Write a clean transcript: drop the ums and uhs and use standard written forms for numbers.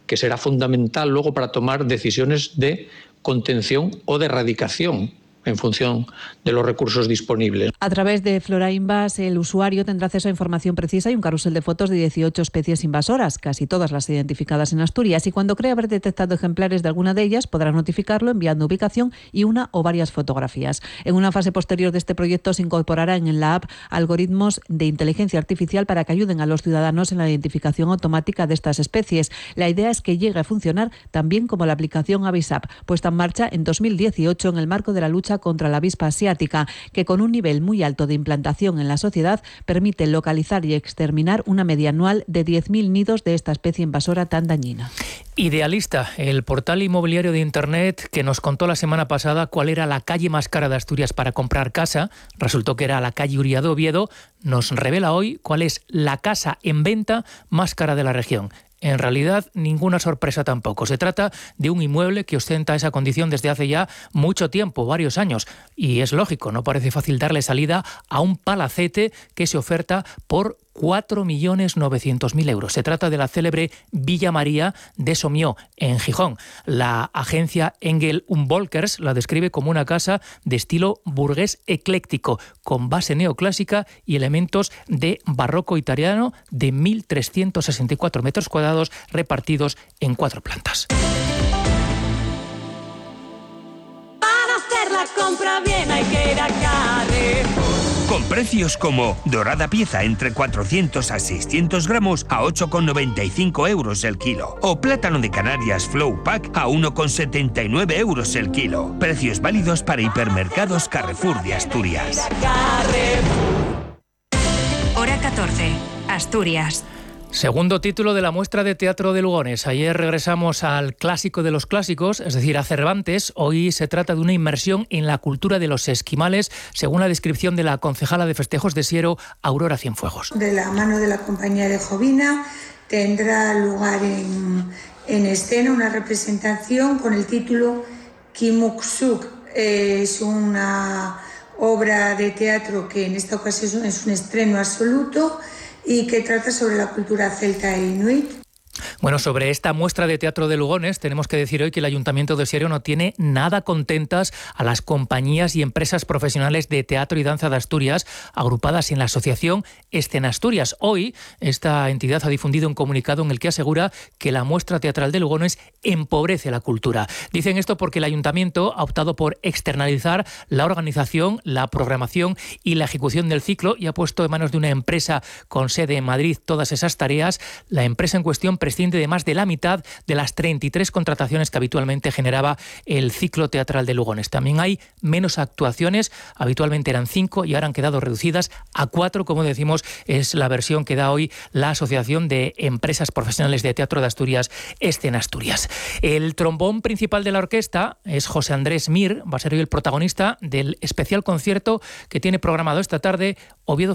que será fundamental luego para tomar decisiones de contención o de erradicación en función de los recursos disponibles. A través de Flora Invas, el usuario tendrá acceso a información precisa y un carrusel de fotos de 18 especies invasoras, casi todas las identificadas en Asturias, y cuando cree haber detectado ejemplares de alguna de ellas, podrá notificarlo enviando ubicación y una o varias fotografías. En una fase posterior de este proyecto se incorporará en la app algoritmos de inteligencia artificial para que ayuden a los ciudadanos en la identificación automática de estas especies. La idea es que llegue a funcionar también como la aplicación Avisap, puesta en marcha en 2018 en el marco de la lucha contra la avispa asiática, que con un nivel muy alto de implantación en la sociedad permite localizar y exterminar una media anual de 10.000 nidos de esta especie invasora tan dañina. Idealista, el portal inmobiliario de Internet que nos contó la semana pasada cuál era la calle más cara de Asturias para comprar casa, resultó que era la calle Uría de Oviedo, nos revela hoy cuál es la casa en venta más cara de la región. En realidad, ninguna sorpresa tampoco. Se trata de un inmueble que ostenta esa condición desde hace ya mucho tiempo, varios años. Y es lógico, no parece fácil darle salida a un palacete que se oferta por 4.900.000 euros. Se trata de la célebre Villa María de Somió, en Gijón. La agencia Engel & Volkers la describe como una casa de estilo burgués ecléctico, con base neoclásica y elementos de barroco italiano de 1.364 metros cuadrados repartidos en 4 plantas. Para hacer la compra bien hay que ir a Carrefour. Con precios como dorada pieza entre 400 a 600 gramos a 8,95 euros el kilo. O plátano de Canarias Flow Pack a 1,79 euros el kilo. Precios válidos para hipermercados Carrefour de Asturias. Hora 14, Asturias. Segundo título de la muestra de teatro de Lugones. Ayer regresamos al clásico de los clásicos, es decir, a Cervantes. Hoy se trata de una inmersión en la cultura de los esquimales, según la descripción de la concejala de festejos de Siero, Aurora Cienfuegos. De la mano de la compañía de Jovina tendrá lugar en escena una representación con el título Kimuksuk. Es una obra de teatro que en esta ocasión es un estreno absoluto y que trata sobre la cultura celta e inuit. Bueno, sobre esta muestra de teatro de Lugones tenemos que decir hoy que el Ayuntamiento de Siero no tiene nada contentas a las compañías y empresas profesionales de teatro y danza de Asturias agrupadas en la asociación Escena Asturias. Hoy esta entidad ha difundido un comunicado en el que asegura que la muestra teatral de Lugones empobrece la cultura. Dicen esto porque el Ayuntamiento ha optado por externalizar la organización, la programación y la ejecución del ciclo y ha puesto en manos de una empresa con sede en Madrid todas esas tareas. La empresa en cuestión prescinde de más de la mitad de las 33 contrataciones que habitualmente generaba el ciclo teatral de Lugones. También hay menos actuaciones, habitualmente eran 5 y ahora han quedado reducidas a 4, como decimos, es la versión que da hoy la Asociación de Empresas Profesionales de Teatro de Asturias, Escena Asturias. El trombón principal de la orquesta es José Andrés Mir, va a ser hoy el protagonista del especial concierto que tiene programado esta tarde Oviedo